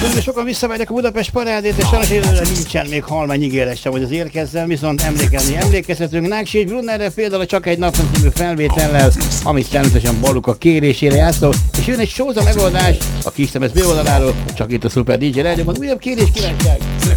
Sokan visszavárják a Budapest parádét, és sajnos nincsen még halmányigéres sem, hogy az érkezzen, viszont emlékezhetünk Náksi és Brunnerre például Csak egy napon című felvétellel, amit természetesen Balluka kérésére játszol, és jön egy sóza megoldás a Kisemez B oldaláról, csak itt a Super DJ Rádióban, újabb kérés kívánság!